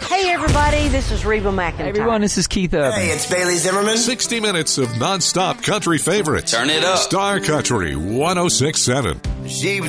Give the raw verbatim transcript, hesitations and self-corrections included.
Hey, everybody, this is Reba McEntire. Hey, everyone, this is Keith Urban. Hey, it's Bailey Zimmerman. sixty minutes of nonstop country favorites. Turn it up. Star Country one oh six point seven. She